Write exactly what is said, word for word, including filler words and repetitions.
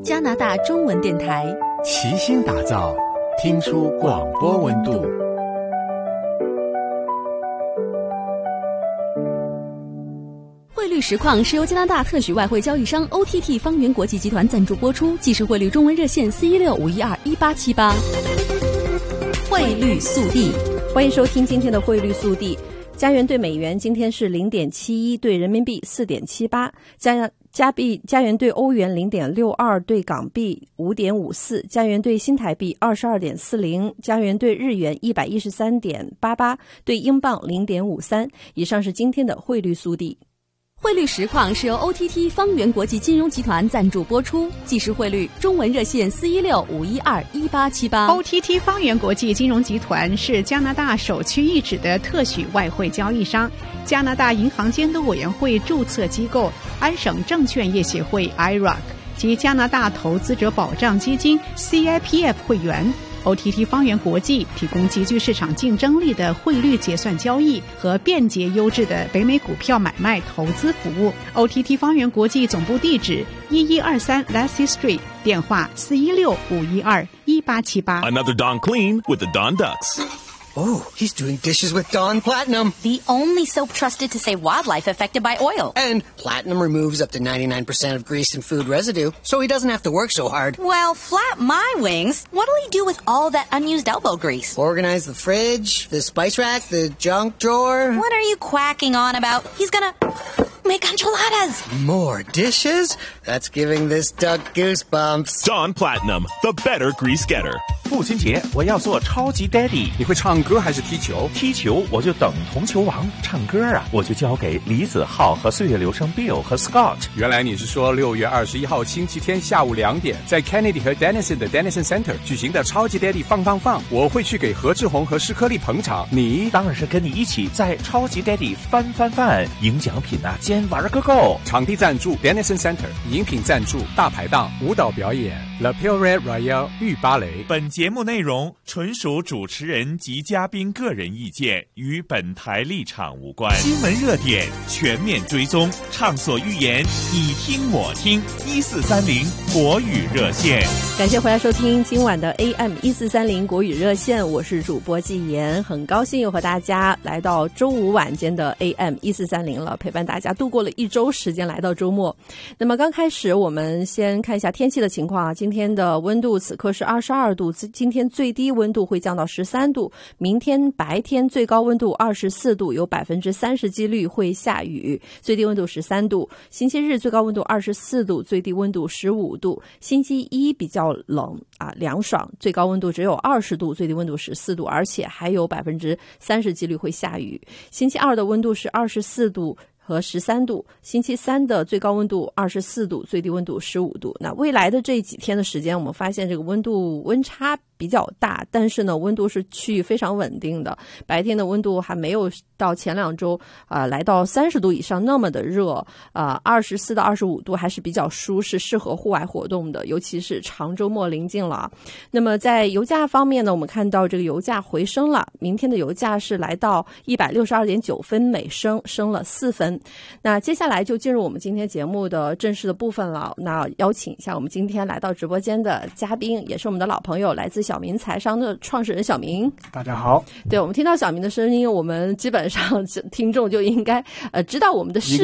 加拿大中文电台齐心打造听书广播温度。 汇率实况是由加拿大特许外汇交易商 O T T 方圆国际集团赞助播出，即时汇率中文热线四一六五一二一八七八。汇率速递， 欢迎收听今天的汇率速递。加元对美元今天是 零点七一，对人民币 四点七八，加加币加元对欧元 零点六二，对港币 五点五四，加元对新台币 二十二点四零，加元对日元 一百一十三点八八，对英镑 零点五三。以上是今天的汇率速递。 汇率实况是由 O T T 方圆国际金融集团赞助播出，即时汇率中文热线四一六五一二一八七八。 O T T 方圆国际金融集团是加拿大首屈一指的特许外汇交易商，加拿大银行监督委员会注册机构安省证券业协会 I R O C 及加拿大投资者保障基金 C I P F 会员。O T T 方圆国际提供极具市场竞争力的汇率结算交易和便捷优质的北美股票买卖投资服务。O T T 方圆国际总部地址一一二三 Lassie Street， 电话四一六五一二一八七八。 Another Dawn clean with the Dawn Ducks.Oh, he's doing dishes with Dawn Platinum. The only soap trusted to save wildlife affected by oil. And Platinum removes up to ninety-nine percent of grease and food residue, so he doesn't have to work so hard. Well, flap my wings. What'll he do with all that unused elbow grease? Organize the fridge, the spice rack, the junk drawer. What are you quacking on about? He's gonna make enchiladas. More dishes? That's giving this duck goosebumps. Dawn Platinum, the better grease getter. 父亲节我要做超级 daddy， 你会唱歌还是踢球？ 踢球我就等同球王，唱歌啊我就交给李子浩和岁月流声 Bill 和 Scott。 原来你是说六月二十一号星期天下午两点，在 Kennedy 和 Denison 的 Denison Center 举行的超级 daddy 放放放，我会去给何志宏和施颗粒捧场。你当然是跟你一起在超级 daddy 翻翻翻，赢奖品啊，兼玩个够。 场地赞助 Denison Center， 饮品赞助大排档，舞蹈表演 La Pure Royale 御芭蕾。 本节目内容纯属主持人及嘉宾个人意见，与本台立场无关。新闻热点全面追踪，畅所欲言，你听我听。一四三零国语热线， 感谢回来收听今晚的 A M 一四三零国语热线，我是主播季言，很高兴又和大家来到周五晚间的 A M 一四三零了，陪伴大家度过了一周时间，来到周末。那么刚开始我们先看一下天气的情况啊，今天的温度此刻是二十二度，今天最低温度会降到十三度，明天白天最高温度二十四度，有百分之三十几率会下雨，最低温度十三度。星期日最高温度二十四度，最低温度十五度。星期一比较冷啊，凉爽，最高温度只有二十度，最低温度十四度，而且还有百分之三十几率会下雨。星期二的温度是二十四度和十三度，星期三的最高温度二十四度，最低温度十五度。那未来的这几天的时间，我们发现这个温度温差比较大，但是呢，温度是趋于非常稳定的。白天的温度还没有到前两周啊、呃、来到三十度以上那么的热啊，二十四到二十五度还是比较舒适，适合户外活动的，尤其是长周末临近了。那么在油价方面呢，我们看到这个油价回升了，明天的油价是来到一百六十二点九分每升，升了四分。那接下来就进入我们今天节目的正式的部分了。那邀请一下我们今天来到直播间的嘉宾，也是我们的老朋友，来自小明财商的创始人小明。 大家好。 对，我们听到小明的声音，我们基本上听众就应该呃知道我们的事